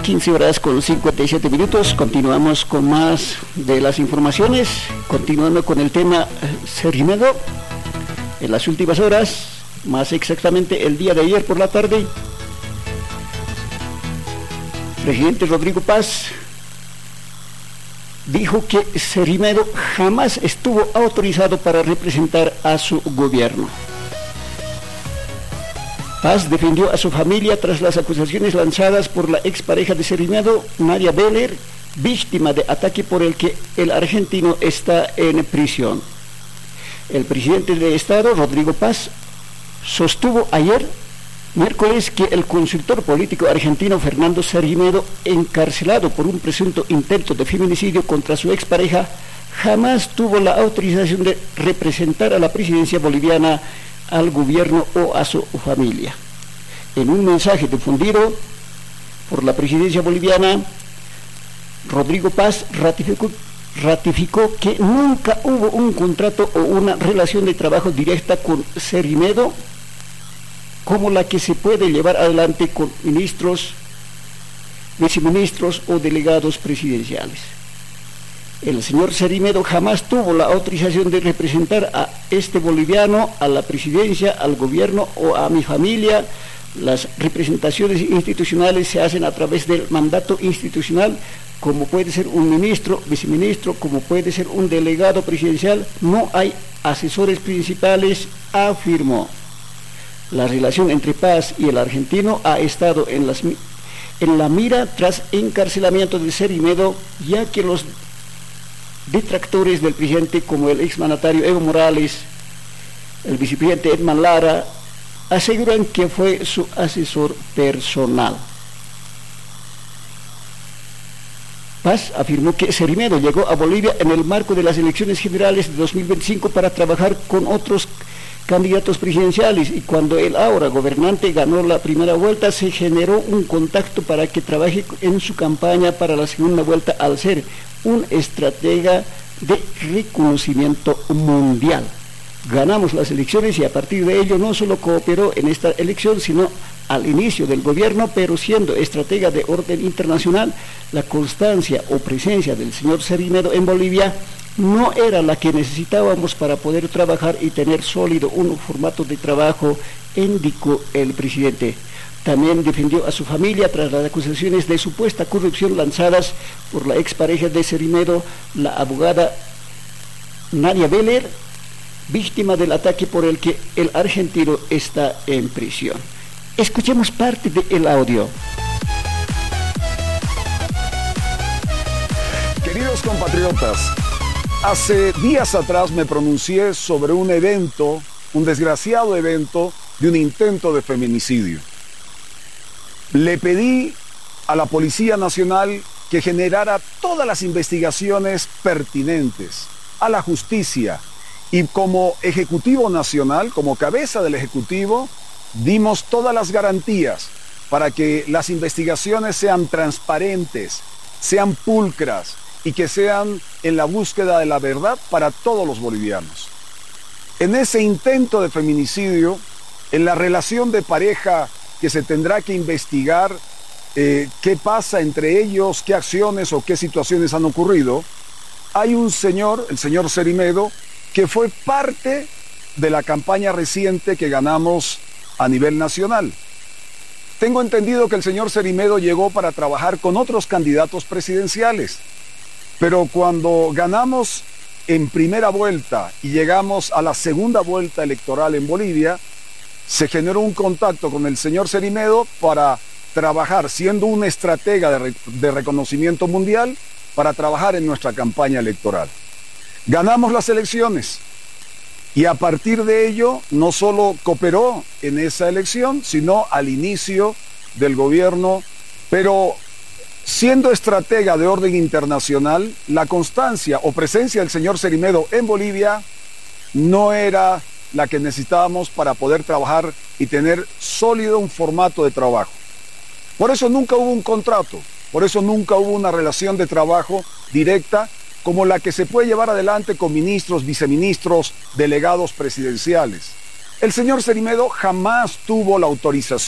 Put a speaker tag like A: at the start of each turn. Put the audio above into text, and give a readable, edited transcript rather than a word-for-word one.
A: 15 horas con 57 minutos, continuamos con más de las informaciones, continuando con el tema Cerrimedo. En las últimas horas, más exactamente el día de ayer por la tarde, el presidente Rodrigo Paz dijo que Cerrimedo jamás estuvo autorizado para representar a su gobierno. Paz defendió a su familia tras las acusaciones lanzadas por la expareja de Cerrimedo, Nadia Beller, víctima de ataque por el que el argentino está en prisión. El presidente del Estado, Rodrigo Paz, sostuvo ayer, miércoles, que el consultor político argentino Fernando Cerrimedo, encarcelado por un presunto intento de feminicidio contra su expareja, jamás tuvo la autorización de representar a la presidencia boliviana, al gobierno o a su familia. En un mensaje difundido por la presidencia boliviana, Rodrigo Paz ratificó que nunca hubo un contrato o una relación de trabajo directa con Cerrimedo como la que se puede llevar adelante con ministros, viceministros o delegados presidenciales. El señor Cerrimedo jamás tuvo la autorización de representar a este boliviano, a la presidencia, al gobierno o a mi familia. Las representaciones institucionales se hacen a través del mandato institucional, como puede ser un ministro, viceministro, como puede ser un delegado presidencial. No hay asesores principales, afirmó. La relación entre Paz y el argentino ha estado en la mira tras encarcelamiento de Cerrimedo, ya que los detractores del presidente, como el exmandatario Evo Morales, el vicepresidente Edman Lara, aseguran que fue su asesor personal. Paz afirmó que Cerrimedo llegó a Bolivia en el marco de las elecciones generales de 2025 para trabajar con otros candidatos presidenciales, y cuando el ahora gobernante ganó la primera vuelta se generó un contacto para que trabaje en su campaña para la segunda vuelta, al ser un estratega de reconocimiento mundial. Ganamos las elecciones y a partir de ello no solo cooperó en esta elección, sino al inicio del gobierno, pero siendo estratega de orden internacional, la constancia o presencia del señor Cerrimedo en Bolivia no era la que necesitábamos para poder trabajar y tener sólido un formato de trabajo, indicó el presidente. También defendió a su familia tras las acusaciones de supuesta corrupción lanzadas por la expareja de Cerrimedo, la abogada Nadia Beller, víctima del ataque por el que el argentino está en prisión. Escuchemos parte del audio.
B: Queridos compatriotas, hace días atrás me pronuncié sobre un evento, un desgraciado evento de un intento de feminicidio. Le pedí a la Policía Nacional que generara todas las investigaciones pertinentes, a la justicia, y como Ejecutivo Nacional, como cabeza del Ejecutivo, dimos todas las garantías para que las investigaciones sean transparentes, sean pulcras y que sean en la búsqueda de la verdad para todos los bolivianos. En ese intento de feminicidio, en la relación de pareja que se tendrá que investigar, qué pasa entre ellos, qué acciones o qué situaciones han ocurrido, hay un señor, el señor Cerrimedo, que fue parte de la campaña reciente que ganamos a nivel nacional. Tengo entendido que el señor Cerrimedo llegó para trabajar con otros candidatos presidenciales, pero cuando ganamos en primera vuelta y llegamos a la segunda vuelta electoral en Bolivia, se generó un contacto con el señor Cerrimedo para trabajar, siendo un estratega de reconocimiento mundial, para trabajar en nuestra campaña electoral. Ganamos las elecciones y a partir de ello no solo cooperó en esa elección, sino al inicio del gobierno, pero siendo estratega de orden internacional, la constancia o presencia del señor Cerrimedo en Bolivia no era la que necesitábamos para poder trabajar y tener sólido un formato de trabajo. Por eso nunca hubo un contrato, por eso nunca hubo una relación de trabajo directa como la que se puede llevar adelante con ministros, viceministros, delegados presidenciales. El señor Cerrimedo jamás tuvo la autorización